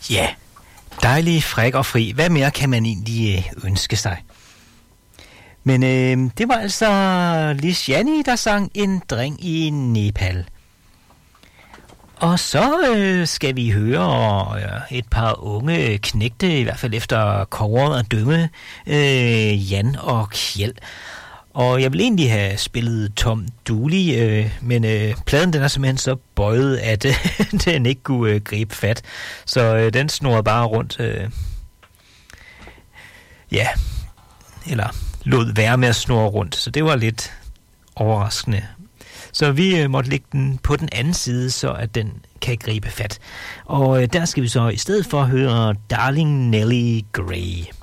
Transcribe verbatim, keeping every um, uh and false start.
Ja, dejlig, fræk og fri. Hvad mere kan man egentlig ønske sig? Men øh, det var altså Liz Jani, der sang En dreng i Nepal. Og så øh, skal vi høre øh, et par unge knægte, i hvert fald efter coveret at dømme, øh, Jan og Kjeld. Og jeg vil egentlig have spillet Tom Dooley, øh, men øh, pladen den er simpelthen så bøjet, at øh, den ikke kunne øh, gribe fat. Så øh, den snurrede bare rundt. Øh, ja, eller lod være med at snurre rundt. Så det var lidt overraskende. Så vi øh, måtte lægge den på den anden side, så at den kan gribe fat. Og øh, der skal vi så i stedet for høre Darling Nellie Gray.